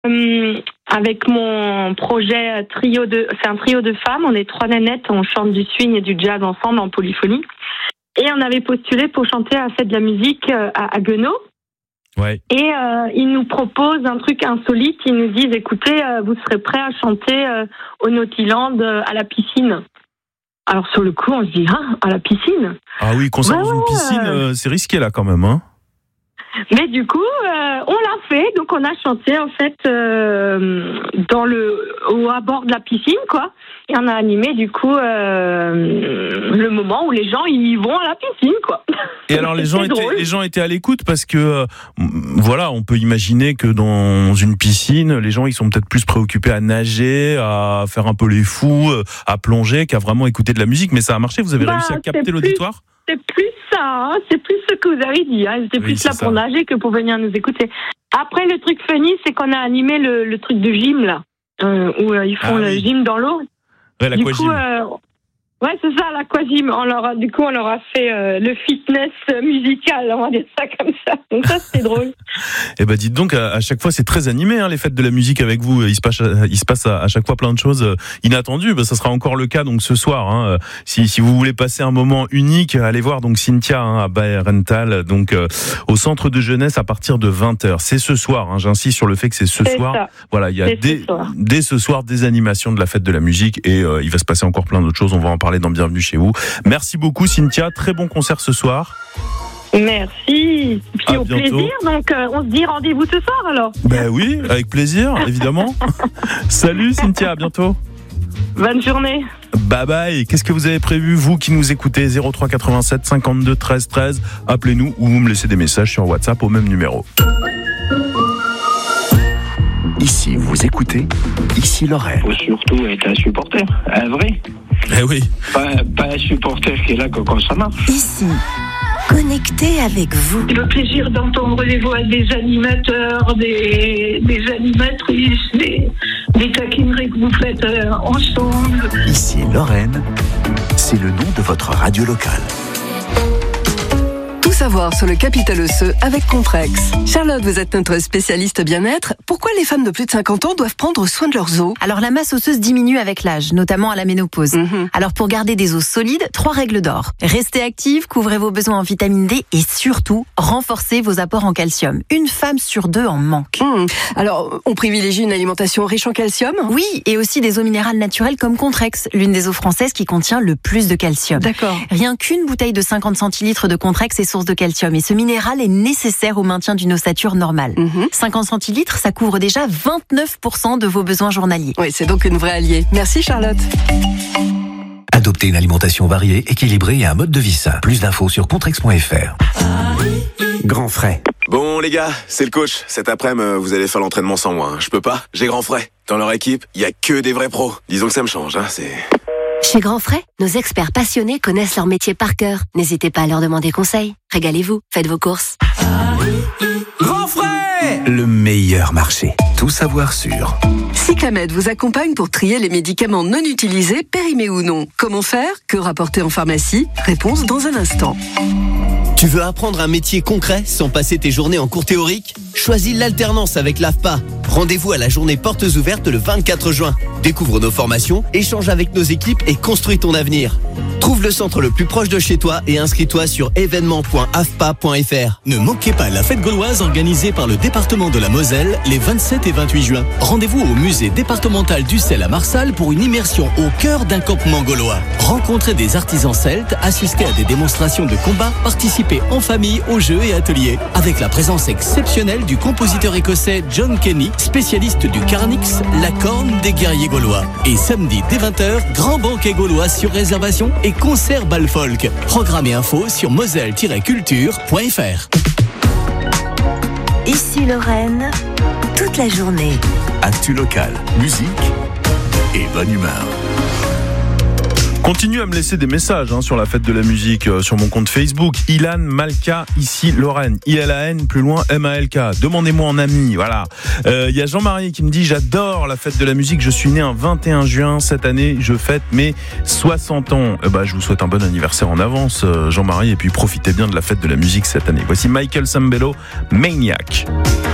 avec mon projet c'est un trio de femmes, on est 3 nanettes, on chante du swing et du jazz ensemble en polyphonie. Et on avait postulé pour chanter à la fête de la musique à Guenot. Ouais. Et ils nous proposent un truc insolite, ils nous disent écoutez, vous serez prêts à chanter au Nautiland à la piscine. Alors sur le coup, on se dit à la piscine. Ah oui, concert dans une piscine, c'est risqué là quand même, hein. Mais du coup, on l'a fait, donc on a chanté en fait à bord de la piscine, quoi. Et on a animé du coup le moment où les gens ils vont à la piscine, quoi. Et alors les gens étaient à l'écoute parce que voilà, on peut imaginer que dans une piscine, les gens ils sont peut-être plus préoccupés à nager, à faire un peu les fous, à plonger, qu'à vraiment écouter de la musique. Mais ça a marché, vous avez réussi à capter l'auditoire ? C'est plus ça, c'est plus ce que vous avez dit. J'étais plus là pour nager que pour venir nous écouter. Après, le truc funny, c'est qu'on a animé le truc de gym, là, où ils font le gym dans l'eau. Ouais, l'aquagym. Ouais, c'est ça, l'aquagym. On leur a fait le fitness musical, on va dire ça comme ça. Donc ça, c'était drôle. Eh ben, dites donc, à chaque fois, c'est très animé, hein, les fêtes de la musique avec vous. Il se passe à chaque fois plein de choses inattendues. Ben, ça sera encore le cas donc ce soir. Hein. Si vous voulez passer un moment unique, allez voir donc Cynthia à Baerenthal, donc au centre de jeunesse à partir de 20h. C'est ce soir. Hein, j'insiste sur le fait que c'est ce soir. Ça. Voilà, il y a dès ce soir des animations de la fête de la musique et il va se passer encore plein d'autres choses. On va en parler dans Bienvenue chez vous. Merci beaucoup Cynthia, très bon concert ce soir. Merci. Puis au plaisir, donc on se dit rendez-vous ce soir alors. Ben oui, avec plaisir, évidemment. Salut Cynthia, à bientôt. Bonne journée. Bye bye. Qu'est-ce que vous avez prévu, vous qui nous écoutez, 03 87 52 13 13. Appelez-nous ou vous me laissez des messages sur WhatsApp au même numéro. Ici, vous écoutez, ici Lorraine. Il faut surtout être un supporter, un vrai. Eh oui. Pas un supporter qui est là quand ça marche. Ici, connecté avec vous. Le plaisir d'entendre les voix des animateurs, des animatrices, des taquineries que vous faites ensemble. Ici Lorraine, c'est le nom de votre radio locale. Tout savoir sur le capital osseux avec Contrex. Charlotte, vous êtes notre spécialiste bien-être. Pourquoi les femmes de plus de 50 ans doivent prendre soin de leurs os ? Alors la masse osseuse diminue avec l'âge, notamment à la ménopause. Alors pour garder des os solides, 3 règles d'or. Restez active, couvrez vos besoins en vitamine D et surtout, renforcez vos apports en calcium. Une femme sur 2 en manque. Alors, on privilégie une alimentation riche en calcium ? Oui, et aussi des eaux minérales naturelles comme Contrex, l'une des eaux françaises qui contient le plus de calcium. D'accord. Rien qu'une bouteille de 50 centilitres de Contrex est source de calcium et ce minéral est nécessaire au maintien d'une ossature normale. 50 centilitres, ça couvre déjà 29% de vos besoins journaliers. Oui, c'est donc une vraie alliée. Merci Charlotte. Adoptez une alimentation variée, équilibrée et un mode de vie sain. Plus d'infos sur contrex.fr. Grand frais. Bon les gars, c'est le coach. Cet après-midi, vous allez faire l'entraînement sans moi. Je peux pas, j'ai Grand frais. Dans leur équipe, il y a que des vrais pros. Disons que ça me change, c'est... Chez Grand Frais, nos experts passionnés connaissent leur métier par cœur. N'hésitez pas à leur demander conseil. Régalez-vous, faites vos courses. Grand frais, le meilleur marché. Tout savoir sur. Cyclamed vous accompagne pour trier les médicaments non utilisés, périmés ou non. Comment faire ? Que rapporter en pharmacie ? Réponse dans un instant. Tu veux apprendre un métier concret sans passer tes journées en cours théorique ? Choisis l'alternance avec l'AFPA. Rendez-vous à la journée portes ouvertes le 24 juin. Découvre nos formations, échange avec nos équipes et construis ton avenir. Trouve le centre le plus proche de chez toi et inscris-toi sur événement.afpa.fr. Ne manquez pas la fête gauloise organisée par le département de la Moselle les 27 et 28 juin. Rendez-vous au musée départemental d'Ussel à Marsal pour une immersion au cœur d'un campement gaulois. Rencontrez des artisans celtes, assistez à des démonstrations de combat, participez en famille aux jeux et ateliers. Avec la présence exceptionnelle du compositeur écossais John Kenny, spécialiste du Carnix, la corne des guerriers gaulois. Et samedi dès 20h, grand banquet gaulois sur réservation et concert bal folk. Programme et info sur moselle-culture.fr. Ici Lorraine, toute la journée. Actu locale, musique et bonne humeur. Continuez à me laisser des messages sur la fête de la musique sur mon compte Facebook. Ilan Malka, ici Lorraine. ILAN, plus loin MALK. Demandez-moi en ami, voilà. Il y a Jean-Marie qui me dit « J'adore la fête de la musique. Je suis né un 21 juin. Cette année, je fête mes 60 ans. » Je vous souhaite un bon anniversaire en avance, Jean-Marie. Et puis profitez bien de la fête de la musique cette année. Voici Michael Sambello, Maniac.